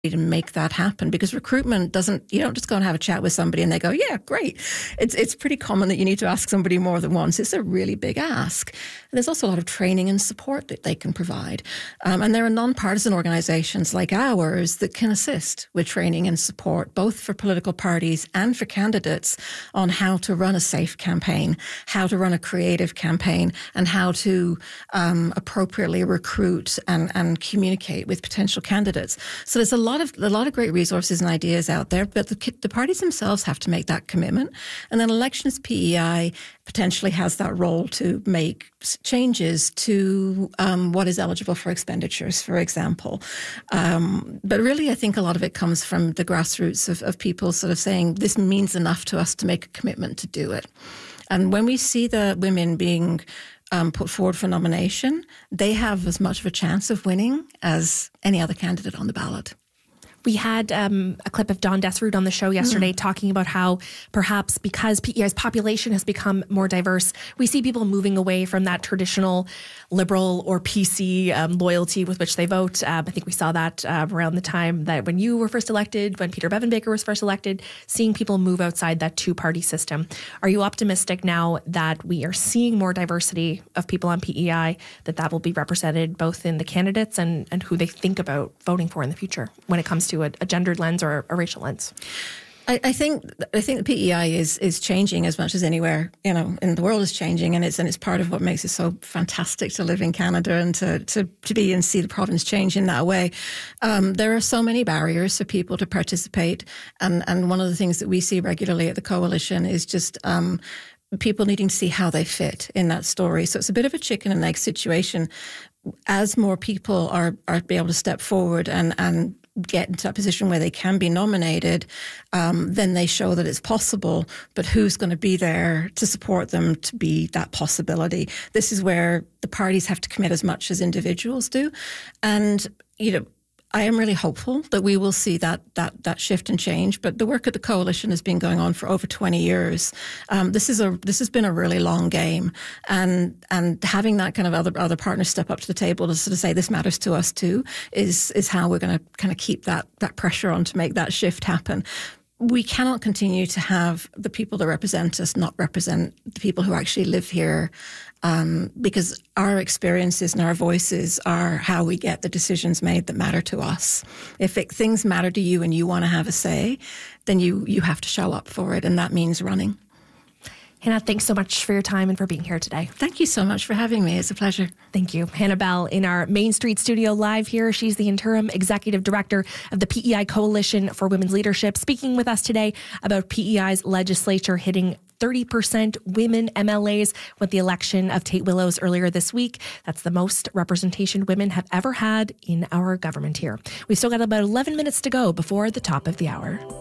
to make that happen, because recruitment you don't just go and have a chat with somebody and they go, yeah, great. It's pretty common that you need to ask somebody more than once. It's a really big ask. There's also a lot of training and support that they can provide. And there are nonpartisan organizations like ours that can assist with training and support, both for political parties and for candidates, on how to run a safe campaign, how to run a creative campaign, and how to appropriately recruit and communicate with potential candidates. So there's a lot of great resources and ideas out there, but the parties themselves have to make that commitment. And then Elections PEI potentially has that role to make changes to what is eligible for expenditures, for example. But really, I think a lot of it comes from the grassroots of people sort of saying, this means enough to us to make a commitment to do it. And when we see the women being put forward for nomination, they have as much of a chance of winning as any other candidate on the ballot. We had a clip of Dawn Desrude on the show yesterday talking about how perhaps because PEI's population has become more diverse, we see people moving away from that traditional Liberal or PC loyalty with which they vote. I think we saw that around the time that when you were first elected, when Peter Bevan-Baker was first elected, seeing people move outside that two-party system. Are you optimistic now that we are seeing more diversity of people on PEI, that will be represented both in the candidates and who they think about voting for in the future when it comes to a gendered lens or a racial lens? I think the PEI is changing as much as anywhere, in the world is changing, and it's part of what makes it so fantastic to live in Canada and to be and see the province change in that way. There are so many barriers for people to participate, and one of the things that we see regularly at the Coalition is just people needing to see how they fit in that story. So it's a bit of a chicken and egg situation. As more people are able to step forward and get into a position where they can be nominated, then they show that it's possible, but who's going to be there to support them to be that possibility? This is where the parties have to commit as much as individuals do. And, I am really hopeful that we will see that shift and change. But the work at the Coalition has been going on for over 20 years. This has been a really long game, and having that kind of other partners step up to the table to sort of say this matters to us too is how we're going to kind of keep that pressure on to make that shift happen. We cannot continue to have the people that represent us not represent the people who actually live here, because our experiences and our voices are how we get the decisions made that matter to us. If things matter to you and you want to have a say, then you have to show up for it, and that means running. Hannah, thanks so much for your time and for being here today. Thank you so much for having me. It's a pleasure. Thank you. Hannah Bell in our Main Street studio live here. She's the interim executive director of the PEI Coalition for Women's Leadership, speaking with us today about PEI's legislature hitting 30% women MLAs with the election of Tate Willows earlier this week. That's the most representation women have ever had in our government here. We've still got about 11 minutes to go before the top of the hour.